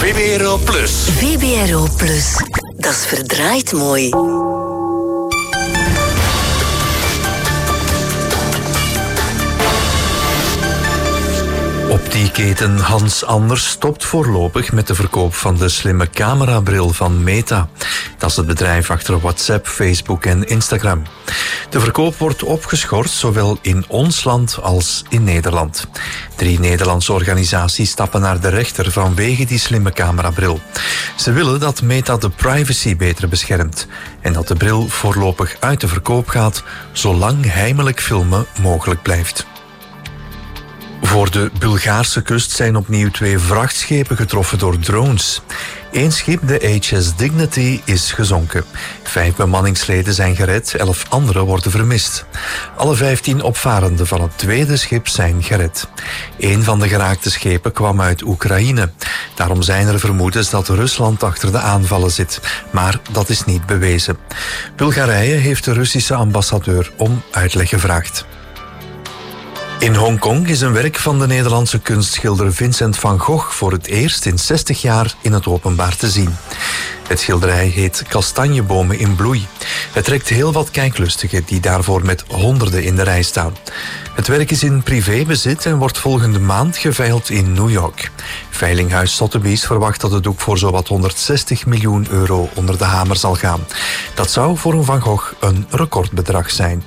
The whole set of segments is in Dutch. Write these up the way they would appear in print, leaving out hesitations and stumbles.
VBRO Plus. VBRO Plus. Dat is verdraaid mooi. Optieketen Hans Anders stopt voorlopig met de verkoop van de slimme camerabril van Meta. Dat is het bedrijf achter WhatsApp, Facebook en Instagram. De verkoop wordt opgeschort, zowel in ons land als in Nederland. 3 Nederlandse organisaties stappen naar de rechter vanwege die slimme camerabril. Ze willen dat Meta de privacy beter beschermt en dat de bril voorlopig uit de verkoop gaat, zolang heimelijk filmen mogelijk blijft. Voor de Bulgaarse kust zijn opnieuw 2 vrachtschepen getroffen door drones. 1 schip, de HS Dignity, is gezonken. 5 bemanningsleden zijn gered, 11 anderen worden vermist. Alle 15 opvarenden van het tweede schip zijn gered. 1 van de geraakte schepen kwam uit Oekraïne. Daarom zijn er vermoedens dat Rusland achter de aanvallen zit. Maar dat is niet bewezen. Bulgarije heeft de Russische ambassadeur om uitleg gevraagd. In Hongkong is een werk van de Nederlandse kunstschilder Vincent van Gogh voor het eerst in 60 jaar in het openbaar te zien. Het schilderij heet Kastanjebomen in bloei. Het trekt heel wat kijklustigen die daarvoor met honderden in de rij staan. Het werk is in privébezit en wordt volgende maand geveild in New York. Veilinghuis Sotheby's verwacht dat het doek voor zowat 160 miljoen euro onder de hamer zal gaan. Dat zou voor een Van Gogh een recordbedrag zijn.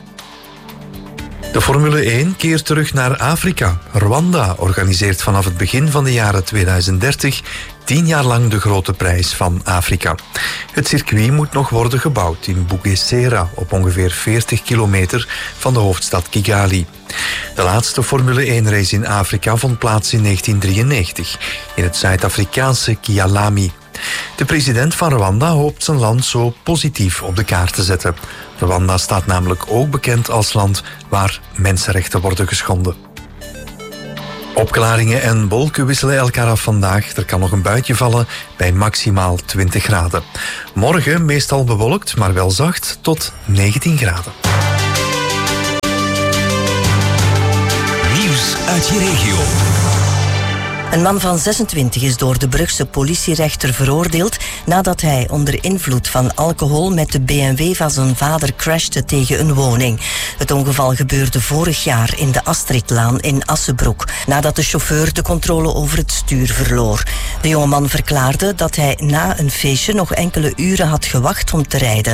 De Formule 1 keert terug naar Afrika. Rwanda organiseert vanaf het begin van de jaren 2030 10 jaar lang de grote prijs van Afrika. Het circuit moet nog worden gebouwd in Bugesera, op ongeveer 40 kilometer van de hoofdstad Kigali. De laatste Formule 1-race in Afrika vond plaats in 1993, in het Zuid-Afrikaanse Kialami. De president van Rwanda hoopt zijn land zo positief op de kaart te zetten. Rwanda staat namelijk ook bekend als land waar mensenrechten worden geschonden. Opklaringen en wolken wisselen elkaar af vandaag. Er kan nog een buitje vallen bij maximaal 20 graden. Morgen meestal bewolkt, maar wel zacht, tot 19 graden. Nieuws uit je regio. Een man van 26 is door de Brugse politierechter veroordeeld nadat hij onder invloed van alcohol met de BMW van zijn vader crashte tegen een woning. Het ongeval gebeurde vorig jaar in de Astridlaan in Assenbroek, nadat de chauffeur de controle over het stuur verloor. De jongeman verklaarde dat hij na een feestje nog enkele uren had gewacht om te rijden.